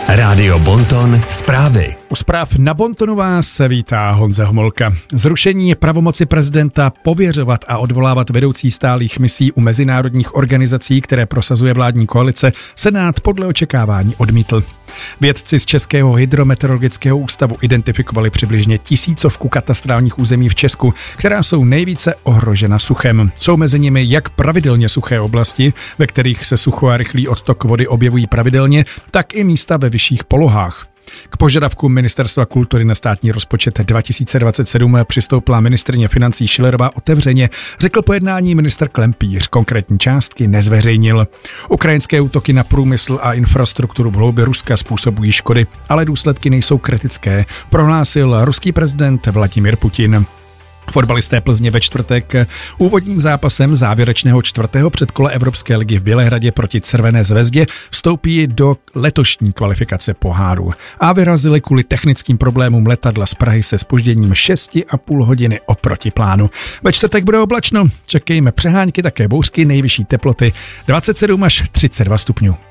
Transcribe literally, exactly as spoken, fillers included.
Rádio Bonton zprávy. U zpráv na Bontonu vás vítá Honza Homolka. Zrušení pravomoci prezidenta pověřovat a odvolávat vedoucí stálých misí u mezinárodních organizací, které prosazuje vládní koalice, Senát podle očekávání odmítl. Vědci z Českého hydrometeorologického ústavu identifikovali přibližně tisícovku katastrálních území v Česku, která jsou nejvíce ohrožena suchem. Jsou mezi nimi jak pravidelně suché oblasti, ve kterých se sucho a rychlý odtok vody objevují pravidelně, tak i místa ve vyšších polohách. K požadavku Ministerstva kultury na státní rozpočet dva tisíce dvacet sedm přistoupila ministryně financí Schillerová otevřeně, řekl po jednání ministr Klempíř, konkrétní částky nezveřejnil. Ukrajinské útoky na průmysl a infrastrukturu v hloubi Ruska způsobují škody, ale důsledky nejsou kritické, prohlásil ruský prezident Vladimír Putin. Fotbalisté Plzně ve čtvrtek úvodním zápasem závěrečného čtvrtého předkola Evropské ligy v Bělehradě proti Červené zvezdě vstoupí do letošní kvalifikace poháru a vyrazili kvůli technickým problémům letadla z Prahy se zpožděním šest a půl hodiny oproti plánu. Ve čtvrtek bude oblačno, čekejme přehánky, také bouřky, nejvyšší teploty dvacet sedm až třicet dva stupňů.